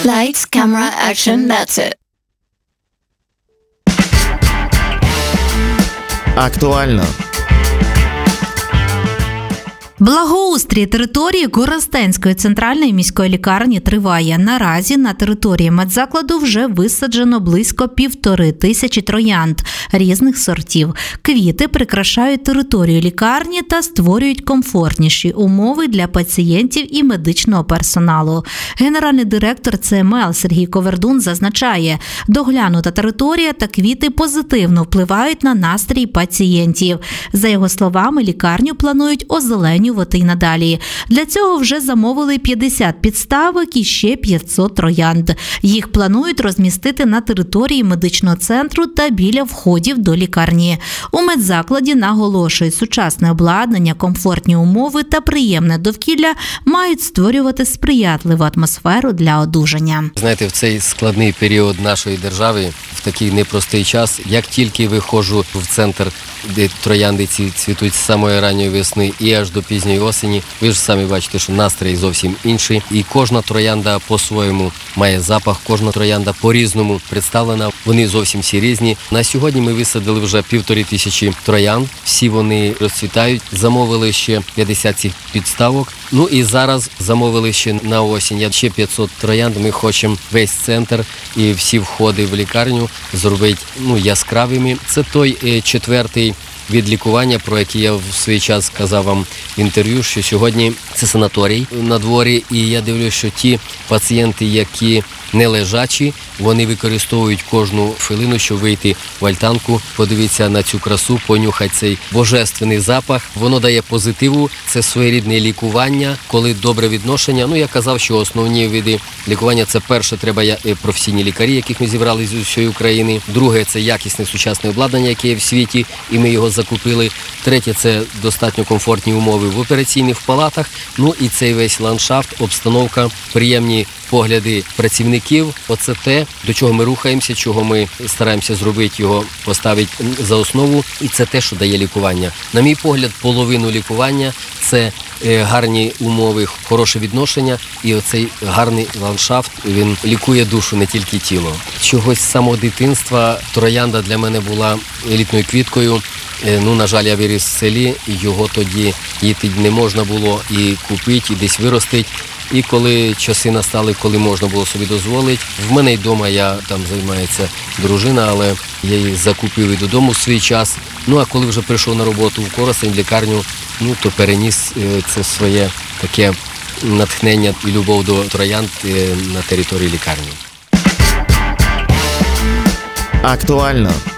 Lights, camera, action, that's it. Актуально. Благоустрій території Коростенської центральної міської лікарні триває. Наразі на території медзакладу вже висаджено близько 1500 троянд різних сортів. Квіти прикрашають територію лікарні та створюють комфортніші умови для пацієнтів і медичного персоналу. Генеральний директор ЦМЛ Сергій Ковердун зазначає, доглянута територія та квіти позитивно впливають на настрій пацієнтів. За його словами, лікарню планують озеленювати й надалі. Для цього вже замовили 50 підставок і ще 500 троянд. Їх планують розмістити на території медичного центру та біля входів до лікарні. У медзакладі наголошують, сучасне обладнання, комфортні умови та приємне довкілля мають створювати сприятливу атмосферу для одужання. Знаєте, в цей складний період нашої держави, в такий непростий час, як тільки виходжу в центр, де троянди ці цвітуть з самої ранньої весни і аж до пізньої осені, ви ж самі бачите, що настрій зовсім інший. І кожна троянда по-своєму має запах, кожна троянда по-різному представлена. Вони зовсім всі різні. На сьогодні ми висадили вже 1500 троянд. Всі вони розцвітають. Замовили ще 50 цих підставок. Ну і зараз замовили ще на осінь. Ще 500 троянд. Ми хочемо весь центр і всі входи в лікарню зробити яскравими. Це той четвертий від лікування, про який я в свій час сказав вам в інтерв'ю, що сьогодні це санаторій на дворі, і я дивлюся, що ті пацієнти, які не лежачі, вони використовують кожну хвилину, щоб вийти в альтанку, подивитися на цю красу, понюхати цей божественний запах. Воно дає позитиву, це своєрідне лікування, коли добре відношення. Я казав, що основні види лікування – це перше, треба професійні лікарі, яких ми зібрали з усієї України. Друге – це якісне сучасне обладнання, яке є в світі, і ми його закупили. Третє – це достатньо комфортні умови в операційних палатах. І цей весь ландшафт, обстановка, приємні погляди працівників. Оце те, до чого ми рухаємося, чого ми стараємося зробити, його поставити за основу. І це те, що дає лікування. На мій погляд, половину лікування – це гарні умови, хороше відношення. І оцей гарний ландшафт, він лікує душу, не тільки тіло. Чогось з самого дитинства троянда для мене була елітною квіткою. На жаль, я виріс в селі, його тоді не можна було і купити, і десь виростити. І коли часи настали, коли можна було собі дозволити, в мене й вдома там займається дружина, але я її закупив і додому в свій час. А коли вже прийшов на роботу в Коростень, в лікарню, то переніс це своє таке натхнення і любов до троянд на території лікарні. Актуально.